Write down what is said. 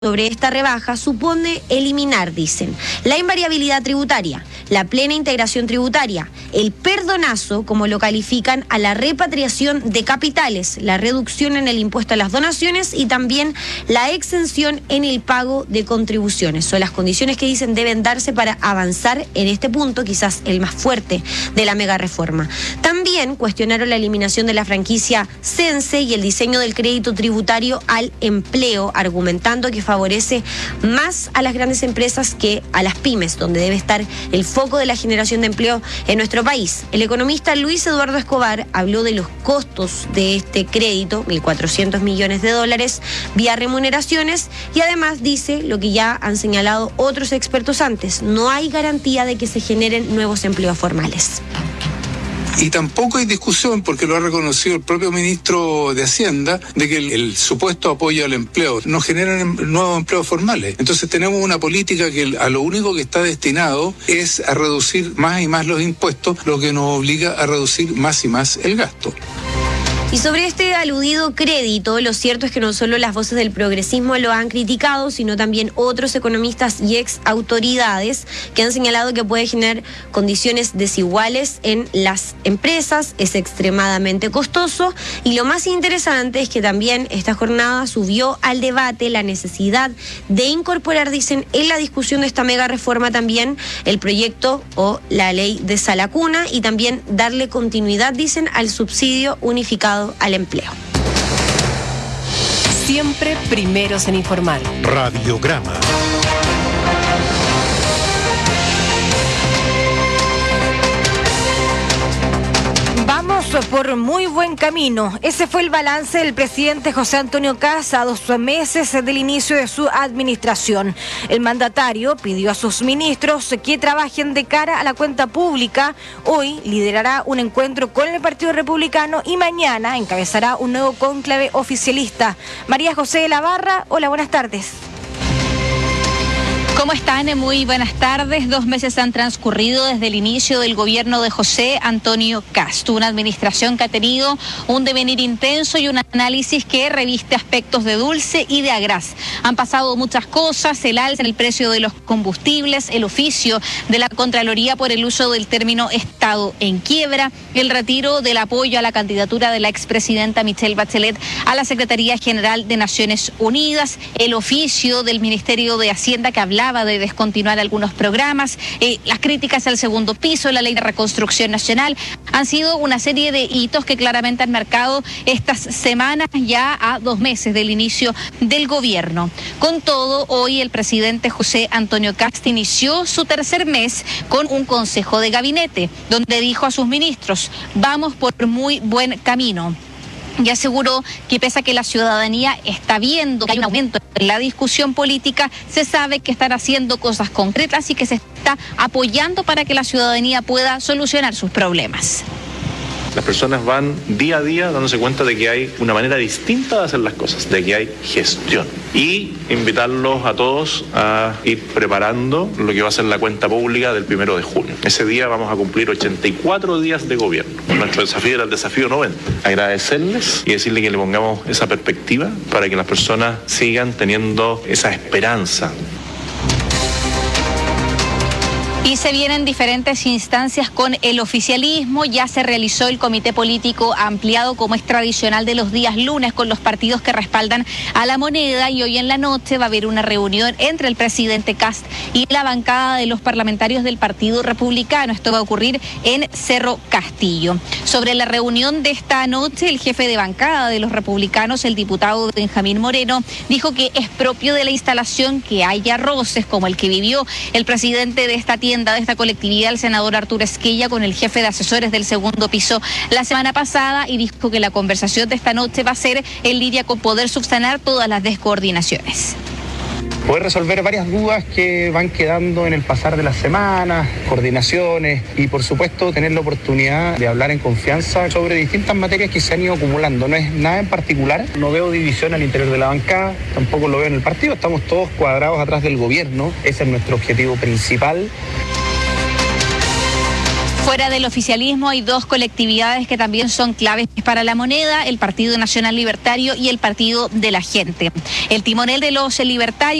sobre esta rebaja supone eliminar, dicen, la invariabilidad tributaria, la plena integración tributaria, el perdonazo, como lo califican, a la repatriación de capitales, la reducción en el impuesto a las donaciones y también la exención en el pago de contribuciones. Son las condiciones que dicen deben darse para avanzar en este punto, quizás el más fuerte de la mega reforma. También cuestionaron la eliminación de la franquicia Sense y el diseño del crédito tributario al empleo, argumentando que favorece más a las grandes empresas que a las pymes, donde debe estar el foco de la generación de empleo en nuestro país. El economista Luis Eduardo Escobar habló de los costos de este crédito, 1.400 millones de dólares, vía remuneraciones, y además dice lo que ya han señalado otros expertos antes: no hay garantía de que se generen nuevos empleos formales. Y tampoco hay discusión, porque lo ha reconocido el propio ministro de Hacienda, de que el supuesto apoyo al empleo no genera nuevos empleos formales. Entonces tenemos una política que a lo único que está destinado es a reducir más y más los impuestos, lo que nos obliga a reducir más y más el gasto. Y sobre este aludido crédito, lo cierto es que no solo las voces del progresismo lo han criticado, sino también otros economistas y ex autoridades que han señalado que puede generar condiciones desiguales en las empresas, es extremadamente costoso, y lo más interesante es que también esta jornada subió al debate la necesidad de incorporar, dicen, en la discusión de esta mega reforma también el proyecto o la ley de Sala Cuna, y también darle continuidad, dicen, al subsidio unificado al empleo. Siempre primeros en informar. Radiograma. Vamos por muy buen camino. Ese fue el balance del presidente José Antonio Kast a 2 meses del inicio de su administración. El mandatario pidió a sus ministros que trabajen de cara a la cuenta pública. Hoy liderará un encuentro con el Partido Republicano y mañana encabezará un nuevo cónclave oficialista. María José de la Barra, hola, buenas tardes. ¿Cómo están? Muy buenas tardes. 2 meses han transcurrido desde el inicio del gobierno de José Antonio Kast. Una administración que ha tenido un devenir intenso y un análisis que reviste aspectos de dulce y de agraz. Han pasado muchas cosas: el alza en el precio de los combustibles, el oficio de la Contraloría por el uso del término Estado en quiebra, el retiro del apoyo a la candidatura de la expresidenta Michelle Bachelet a la Secretaría General de Naciones Unidas, el oficio del Ministerio de Hacienda que hablaba de descontinuar algunos programas, las críticas al segundo piso, la ley de reconstrucción nacional. Han sido una serie de hitos que claramente han marcado estas semanas, ya a 2 meses del inicio del gobierno. Con todo, hoy el presidente José Antonio Kast inició su 3er mes con un consejo de gabinete, donde dijo a sus ministros: vamos por muy buen camino. Y aseguró que pese a que la ciudadanía está viendo que hay un aumento en la discusión política, se sabe que están haciendo cosas concretas y que se está apoyando para que la ciudadanía pueda solucionar sus problemas. Las personas van día a día dándose cuenta de que hay una manera distinta de hacer las cosas, de que hay gestión. Y invitarlos a todos a ir preparando lo que va a ser la cuenta pública del 1 de junio. Ese día vamos a cumplir 84 días de gobierno. Nuestro desafío era el desafío 90. Agradecerles y decirles que le pongamos esa perspectiva para que las personas sigan teniendo esa esperanza. Y se vienen diferentes instancias con el oficialismo. Ya se realizó el comité político ampliado, como es tradicional de los días lunes, con los partidos que respaldan a la moneda, y hoy en la noche va a haber una reunión entre el presidente Kast y la bancada de los parlamentarios del Partido Republicano. Esto va a ocurrir en Cerro Castillo. Sobre la reunión de esta noche, el jefe de bancada de los republicanos, el diputado Benjamín Moreno, dijo que es propio de la instalación que haya roces como el que vivió el presidente de esta tienda, de esta colectividad, el senador Arturo Esquella, con el jefe de asesores del segundo piso la semana pasada, y dijo que la conversación de esta noche va a ser en línea con poder subsanar todas las descoordinaciones. Poder resolver varias dudas que van quedando en el pasar de las semanas, coordinaciones, y por supuesto tener la oportunidad de hablar en confianza sobre distintas materias que se han ido acumulando. No es nada en particular, no veo división al interior de la bancada, tampoco lo veo en el partido, estamos todos cuadrados atrás del gobierno, ese es nuestro objetivo principal. Fuera del oficialismo hay dos colectividades que también son claves para la moneda, el Partido Nacional Libertario y el Partido de la Gente. El timonel de los libertarios